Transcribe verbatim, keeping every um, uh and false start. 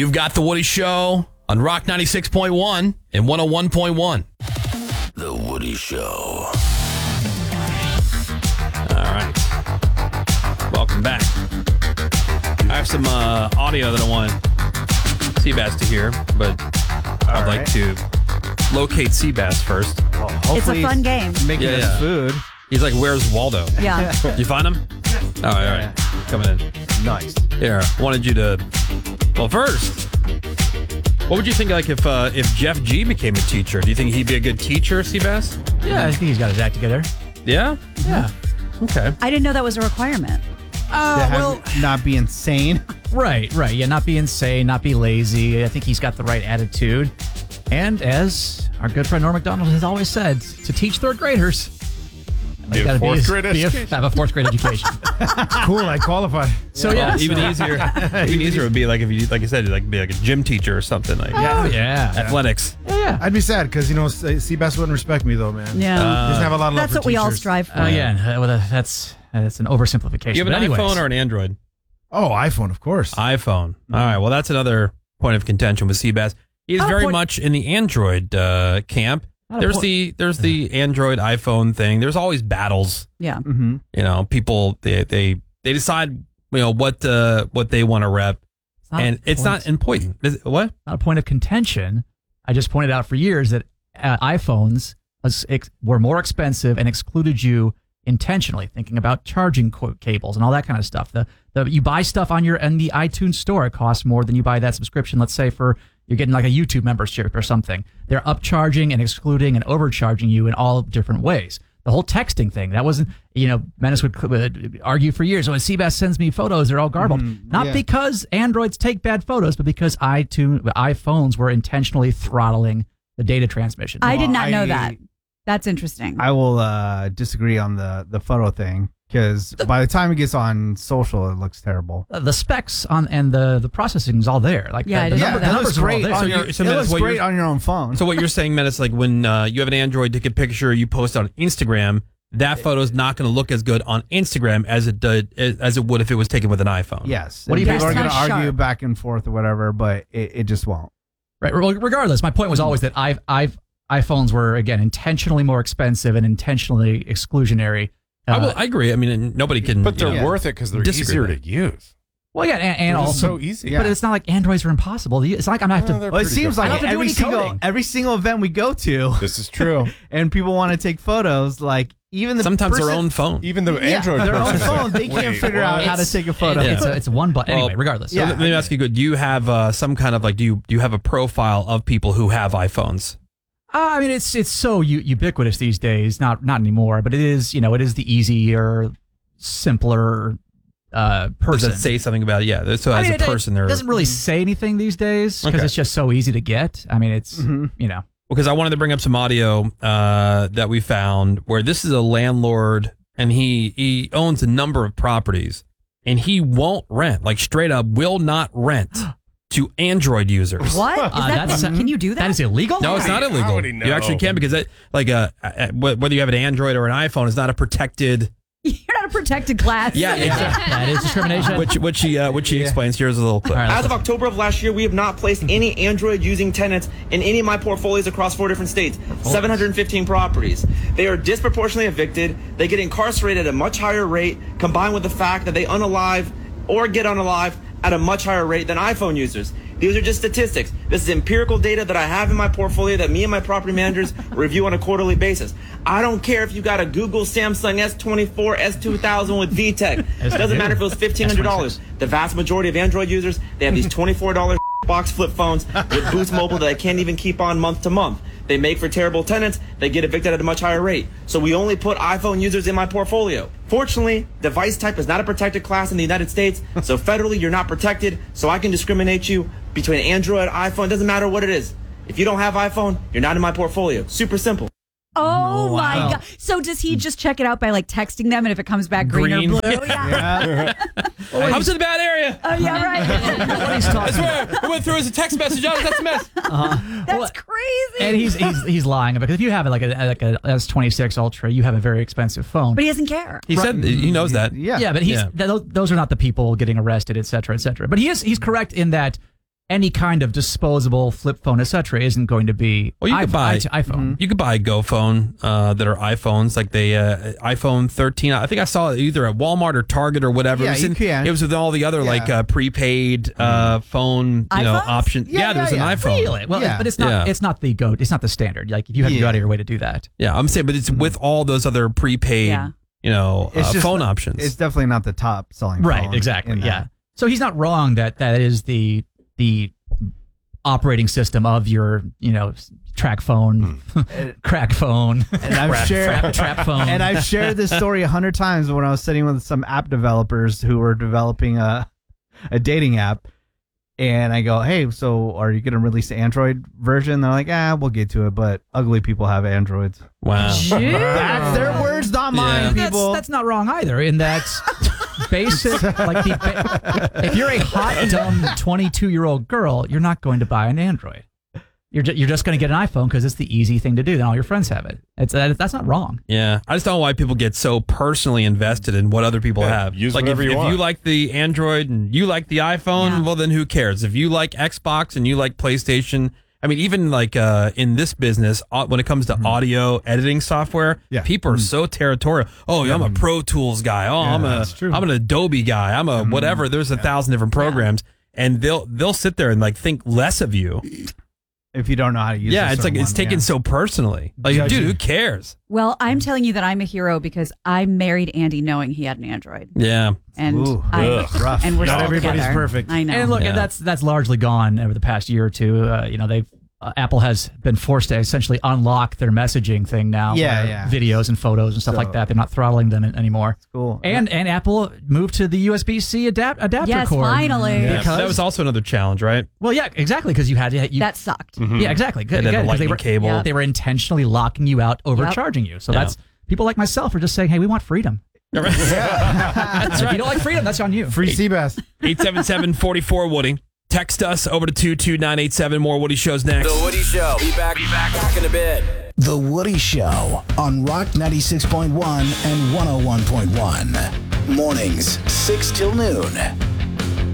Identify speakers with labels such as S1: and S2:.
S1: You've got The Woody Show on Rock ninety-six point one and one oh one point one. The Woody Show. All right. Welcome back. I have some uh, audio that I want Seabass to hear, but I'd
S2: All
S1: like
S2: right.
S1: to locate Seabass first.
S2: Well,
S3: It's a
S2: hopefully
S3: fun
S2: he's
S3: game.
S2: Making
S1: Yeah,
S2: us
S1: yeah.
S2: food.
S1: He's like, where's Waldo?
S3: Yeah.
S1: Did you find him? All right, all right. Coming in.
S2: Nice.
S1: Here, I wanted you to... Well, first, what would you think like if uh, if Jeff G became a teacher? Do you think he'd be a good teacher, Seabass?
S4: Yeah, I think he's got his act together.
S1: Yeah?
S4: Yeah.
S1: Okay.
S3: I didn't know that was a requirement.
S4: Uh,
S2: to have
S4: well,
S2: not be insane.
S4: right, right. Yeah, not be insane, not be lazy. I think he's got the right attitude. And as our good friend Norm Macdonald has always said, to teach third graders,
S5: Be a
S4: gotta
S5: fourth
S4: be,
S5: grade
S4: be a,
S5: education.
S4: have a fourth grade education.
S2: Cool, I qualify.
S4: So yeah,
S1: even
S4: so-
S1: easier. Even easier would be like if you, like you said, like be like a gym teacher or something like.
S4: Oh yeah,
S1: Athletics.
S4: yeah. yeah.
S6: I'd be sad because, you know, Seabass wouldn't respect me, though, man.
S3: Yeah.
S1: Uh,
S6: He doesn't have a lot of love
S3: That's
S6: for
S3: what we all
S6: teachers.
S3: strive for.
S4: Uh, yeah, uh, well, uh, that's uh, that's an oversimplification.
S1: You have an
S4: but anyways.
S1: iPhone or an Android?
S6: Oh, iPhone, of course.
S1: iPhone. All right. Well, that's another point of contention with Seabass. He's
S3: Oh,
S1: very
S3: point-
S1: much in the Android uh, camp.
S4: Not a
S1: There's
S4: point-
S1: the there's the Android iPhone thing. There's always battles.
S3: Yeah.
S2: Mm-hmm.
S1: You know, people they they they decide you know what uh, what they want to rep,
S4: It's not
S1: and
S4: a
S1: it's
S4: point-
S1: not important. Is it, what?
S4: not a point of contention. I just pointed out for years that uh, iPhones was ex- were more expensive and excluded you intentionally, thinking about charging co- cables and all that kind of stuff. The the you buy stuff on your in the iTunes store, it costs more than you buy that subscription. Let's say for you're getting like a YouTube membership or something. They're upcharging and excluding and overcharging you in all different ways. The whole texting thing, that wasn't, you know, Menace would uh, argue for years. Oh, when Seabass sends me photos, they're all garbled.
S2: Mhm,
S4: Not
S2: yeah.
S4: because Androids take bad photos, but because iTunes, iPhones were intentionally throttling the data transmission.
S3: I did not know
S2: I-
S3: that. That's interesting.
S2: I will uh, disagree on the, the photo thing because by the time it gets on social, it looks terrible.
S4: Uh, the specs on and the the processing is all there. Like
S3: Yeah, I
S4: the, the,
S3: didn't
S4: number,
S3: know
S4: the
S3: that.
S2: it looks
S4: numbers are all
S2: great.
S4: there.
S2: On
S1: So
S2: your,
S1: you're- so
S2: it
S1: that's
S2: looks
S1: what
S2: great
S1: you're-
S2: on your own phone.
S1: So what you're saying, man, it's like when uh, you have an Android, take a picture, you post on Instagram. That photo is not going to look as good on Instagram as it did as it would if it was taken with an iPhone.
S2: yes.
S4: What do you
S2: People
S4: think?
S2: are going to
S3: That's not
S2: argue
S3: sharp.
S2: back and forth or whatever, but it, it just won't.
S4: Right. Well, regardless, my point was always that I've I've iPhones were again intentionally more expensive and intentionally exclusionary. Uh,
S1: I, will, I agree. I mean, nobody can.
S5: But
S1: you
S5: they're
S1: know,
S5: worth it because they're
S1: disagree
S5: easier
S1: with
S5: to use.
S4: well, yeah, and, and
S5: They're just
S4: also
S5: so easy.
S4: But it's not like Androids are impossible. It's not like I'm gonna have to.
S5: Well, they're
S2: Well, it
S5: pretty
S2: seems
S5: good.
S4: I don't
S2: like
S4: have to do
S2: every
S4: any
S2: single
S4: coding.
S2: every single event we go to,
S5: This is true.
S2: and people want to take photos. Like even the
S1: sometimes
S2: person,
S1: their own phone.
S5: Even the
S2: yeah,
S5: Android
S2: their own
S5: person's
S2: phone,
S5: like,
S2: they can't
S5: wait,
S2: figure out
S5: what?
S2: how to take a photo.
S4: It's a, it's a one button.
S1: Well,
S4: Anyway, regardless.
S1: So
S2: Yeah.
S1: let me ask you, good. Do you have uh, some kind of like? Do you do you have a profile of people who have iPhones?
S4: Uh, I mean, it's it's so u- ubiquitous these days. Not not anymore, but it is. You know, it is the easier, simpler uh,
S1: Does
S4: person.
S1: that say something about it? Yeah. So
S4: I
S1: as
S4: mean,
S1: a
S4: it-
S1: person,
S4: it
S1: they're
S4: doesn't really say anything these days because
S1: Okay.
S4: it's just so easy to get. I mean, it's
S2: Mhm.
S4: you know.
S1: because I wanted to bring up some audio uh, that we found where this is a landlord and he he owns a number of properties and he won't rent, like straight up will not rent to Android users.
S3: What? Is
S4: Uh,
S3: that,
S4: that's-
S3: can you do that?
S4: That is illegal.
S1: No, it's not
S5: How
S1: illegal.
S5: would he
S1: You actually
S5: know?
S1: can because it, like uh, uh, whether you have an Android or an iPhone, it's not a protected.
S3: You're not a protected class.
S1: Yeah, exactly.
S4: that is discrimination.
S1: which which he uh, which he explains. Here's a little clip.
S4: All right,
S7: As of October of last year, we have not placed any Android using tenants in any of my portfolios across four different states, seven hundred fifteen properties. They are disproportionately evicted. They get incarcerated at a much higher rate, combined with the fact that they unalive or get unalive at a much higher rate than iPhone users. These are just statistics. This is empirical data that I have in my portfolio that me and my property managers review on a quarterly basis. I don't care if you got a Google Samsung S twenty-four, S two thousand with V TEC. It doesn't matter if it was fifteen hundred dollars. The vast majority of Android users, they have these twenty-four dollar box flip phones with Boost Mobile that I can't even keep on month to month. They make for terrible tenants. They get evicted at a much higher rate. So we only put iPhone users in my portfolio. Fortunately, device type is not a protected class in the United States. So federally, you're not protected. So I can discriminate you between Android, iPhone. It doesn't matter what it is. If you don't have iPhone, you're not in my portfolio. Super simple.
S3: Oh my
S2: wow.
S3: god! So does he just check it out by like texting them, and if it comes back green,
S1: Green.
S3: or blue? Yeah.
S1: I was in a bad area.
S3: Oh yeah, right.
S4: what he's
S1: I
S4: talking about.
S1: swear, it went through as a text message. Oh, that's a mess.
S3: That's crazy.
S4: And he's he's he's lying because if you have like a like a S twenty-six Ultra, you have a very expensive phone.
S3: but he doesn't care.
S1: He said he knows that.
S2: Yeah.
S4: Yeah, but he's
S1: Yeah.
S4: th- those are not the people getting arrested, et cetera, et cetera. But he is he's correct in that any kind of disposable flip phone, et cetera, isn't going to be
S1: Well, you could
S4: iPhone.
S1: buy-
S4: iPhone.
S1: You could buy Go phone uh, that are iPhones, like the uh, iPhone thirteen. I think I saw it either at Walmart or Target or whatever.
S2: Yeah,
S1: it was
S2: you
S1: in-
S2: can.
S1: It was with all the other
S2: Yeah.
S1: like uh, prepaid uh, phone, you know,
S3: iPhones?
S1: options.
S2: Yeah,
S1: Yeah, there's
S2: yeah,
S1: an
S2: yeah.
S1: iPhone.
S4: Really? Well,
S2: Yeah.
S4: but it's not.
S1: Yeah.
S4: It's not the go. It's not the standard. Like if you have to go
S2: Yeah.
S4: out of your way to do that.
S1: Yeah, I'm saying, but it's with all those other prepaid,
S3: Yeah.
S1: you know,
S2: It's
S1: uh,
S2: just-
S1: phone options.
S2: It's definitely not the top selling.
S4: Right.
S2: phone
S4: Exactly.
S2: in that.
S4: Yeah. So he's not wrong that that is the the operating system of your you know track phone, crack phone,
S2: And I've
S4: trap,
S2: shared
S4: trap phone.
S2: and I've shared this story a hundred times when I was sitting with some app developers who were developing a a dating app, and I go, "Hey, so are you going to release the Android version?" They're like, "Ah, we'll get to it, but ugly people have Androids."
S1: wow.
S2: That's their words, not mine,
S1: Yeah.
S4: that's,
S2: people.
S4: that's not wrong either. In that basic, like the, ba- if you're a hot, dumb twenty-two year old girl, you're not going to buy an Android. You're ju- you're just going to get an iPhone because it's the easy thing to do. Then all your friends have it. It's uh, that's not wrong.
S1: Yeah, I just don't know why people get so personally invested in what other people
S5: Yeah,
S1: have.
S5: use
S1: like if,
S5: whatever you
S1: if
S5: want.
S1: you like the Android and you like the iPhone,
S3: Yeah.
S1: well then who cares? If you like Xbox and you like PlayStation, I mean, even like uh, in this business, uh, when it comes to audio editing software,
S6: Yeah.
S1: people are so territorial. Oh, yeah, I'm a Pro Tools guy. Oh, I'm a
S6: that's true.
S1: I'm an Adobe guy. I'm a whatever. There's a thousand different programs, and they'll they'll sit there and like think less of you.
S2: If you don't know how to use,
S1: Yeah,
S2: a
S1: it's like
S2: certain
S1: it's
S2: one,
S1: taken
S2: yeah.
S1: so personally. Like,
S6: Judgy.
S1: dude, who cares?
S3: Well, I'm telling you that I'm a hero because I married Andy knowing he had an Android,
S1: Yeah.
S3: and
S2: Ooh.
S3: I
S5: Ugh.
S2: rough.
S3: and we're
S6: Not
S3: still
S6: everybody's
S3: together.
S6: perfect.
S3: I know.
S4: And look,
S1: Yeah.
S4: and that's that's largely gone over the past year or two. Uh, you know, they've uh, Apple has been forced to essentially unlock their messaging thing now.
S2: Yeah,
S4: where
S2: yeah.
S4: Videos and photos and stuff
S2: So-
S4: like that. They're not throttling them an- anymore.
S2: Cool.
S4: And and Apple moved to the U S B C adapt adapter
S3: Yes,
S4: cord.
S3: finally.
S1: Yeah,
S4: Because,
S1: that was also another challenge, right?
S4: well, yeah, exactly, because you had to. You,
S3: that sucked.
S4: yeah, exactly. Good.
S1: And then the
S4: good, 'cause
S1: lightning
S4: they were,
S1: cable.
S3: Yeah.
S4: They were intentionally locking you out, overcharging you. So
S1: Yeah.
S4: that's people like myself are just saying, hey, we want freedom.
S1: That's
S4: If you don't like freedom, that's on you.
S6: Free Seabass.
S1: eight seven seven, four four, Woody. Text us over to two two nine eight seven. More Woody shows next.
S8: The Woody Show. Be back, be back, back in a bit.
S9: The Woody Show on Rock ninety-six point one and one oh one point one. Mornings, six till noon.